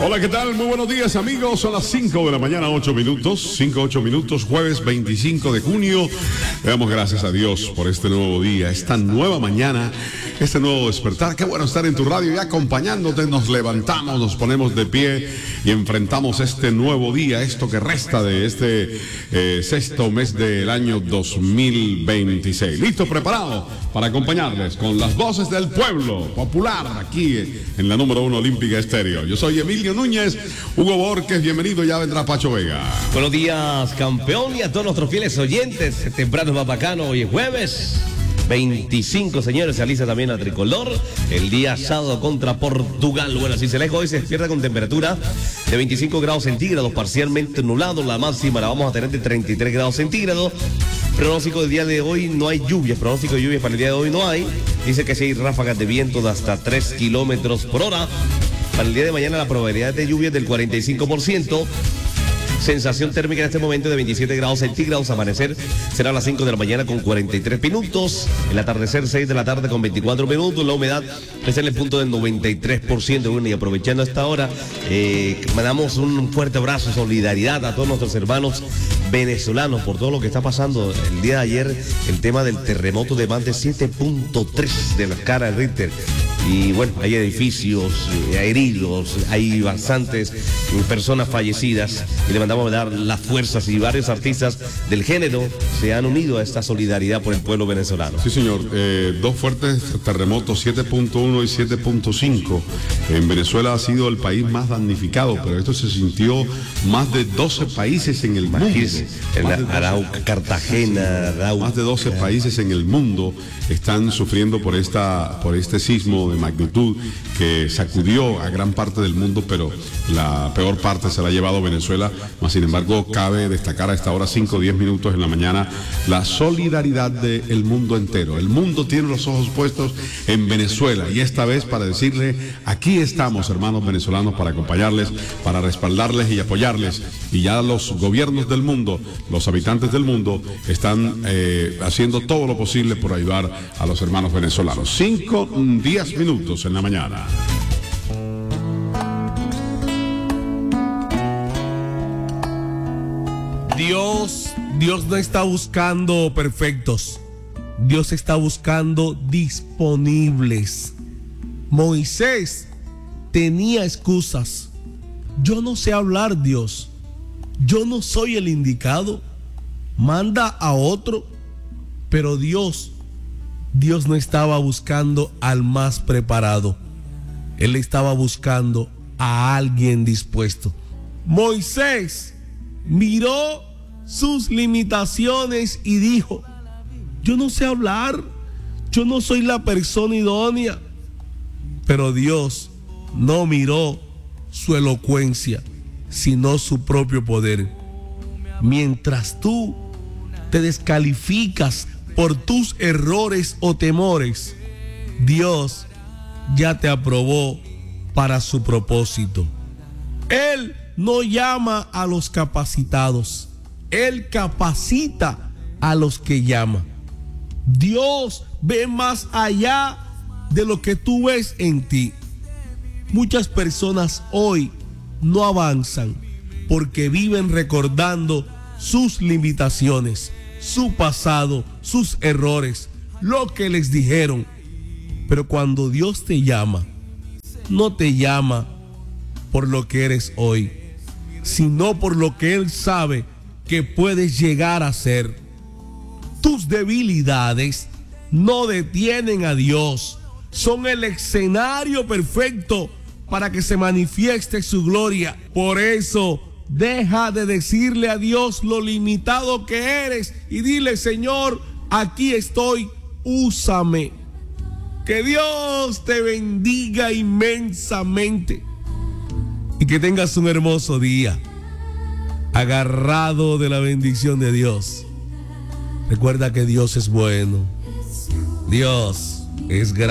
Hola, ¿qué tal? Muy buenos días, amigos. Son las 5 de la mañana, 8 minutos. 8 minutos, jueves 25 de junio. Le damos gracias a Dios por este nuevo día, esta nueva mañana, este nuevo despertar. Qué bueno estar en tu radio y acompañándote. Nos levantamos, nos ponemos de pie y enfrentamos este nuevo día, esto que resta de este sexto mes del año 2026. ¿Listo? ¿Preparado para acompañarles con las voces del pueblo popular aquí en la número 1 Olímpica Estéreo? Yo soy Emilio Núñez, Hugo Borges, bienvenido, ya vendrá Pacho Vega. Buenos días, campeón, y a todos nuestros fieles oyentes. Temprano más bacano, hoy es jueves 25, señores, se alisa también la tricolor. El día sábado contra Portugal. Bueno, así se aleja, hoy se despierta con temperatura de 25 grados centígrados, parcialmente nublado. La máxima la vamos a tener de 33 grados centígrados. Pronóstico del día de hoy no hay lluvias, pronóstico de lluvias para el día de hoy no hay. Dice que sí hay ráfagas de viento de hasta 3 kilómetros por hora. Para el día de mañana la probabilidad de lluvia es del 45%. Sensación térmica en este momento de 27 grados centígrados. Amanecer será a las 5 de la mañana con 43 minutos. El atardecer 6 de la tarde con 24 minutos. La humedad está en el punto del 93%. Bueno, y aprovechando esta hora, mandamos un fuerte abrazo, solidaridad a todos nuestros hermanos venezolanos por todo lo que está pasando. El día de ayer, el tema del terremoto de más de 7.3 de la escala de Richter. Y bueno, hay edificios heridos, hay bastantes personas fallecidas y le mandamos a dar las fuerzas, y varios artistas del género se han unido a esta solidaridad por el pueblo venezolano. Sí, señor, dos fuertes terremotos, 7.1 y 7.5. En Venezuela ha sido el país más damnificado, pero esto se sintió más de 12 países en el mundo. En Arauca, Cartagena, Arauca. Más de 12 países en el mundo están sufriendo por este sismo de magnitud que sacudió a gran parte del mundo, pero la peor parte se la ha llevado Venezuela. Mas, sin embargo, cabe destacar a esta hora, 5 o 10 minutos en la mañana, la solidaridad del mundo entero. El mundo tiene los ojos puestos en Venezuela, y esta vez para decirle: aquí estamos, hermanos venezolanos, para acompañarles, para respaldarles y apoyarles. Y ya los gobiernos del mundo, los habitantes del mundo, están haciendo todo lo posible por ayudar a los hermanos venezolanos. 5 o 10 minutos en la mañana. Dios no está buscando perfectos. Dios está buscando disponibles. Moisés tenía excusas. Yo no sé hablar, Dios. Yo no soy el indicado. Manda a otro. Pero Dios no estaba buscando al más preparado. Él estaba buscando a alguien dispuesto. Moisés miró sus limitaciones y dijo: yo no sé hablar, yo no soy la persona idónea. Pero Dios no miró su elocuencia, sino su propio poder. Mientras tú te descalificas por tus errores o temores, Dios ya te aprobó para su propósito. Él no llama a los capacitados, Él capacita a los que llama. Dios ve más allá de lo que tú ves en ti. Muchas personas hoy no avanzan porque viven recordando sus limitaciones, su pasado, sus errores, lo que les dijeron. Pero cuando Dios te llama, no te llama por lo que eres hoy, sino por lo que Él sabe que puedes llegar a ser. Tus debilidades no detienen a Dios, son el escenario perfecto para que se manifieste su gloria. Por eso, deja de decirle a Dios lo limitado que eres y dile: Señor, aquí estoy, úsame. Que Dios te bendiga inmensamente y que tengas un hermoso día, agarrado de la bendición de Dios. Recuerda que Dios es bueno, Dios es grande.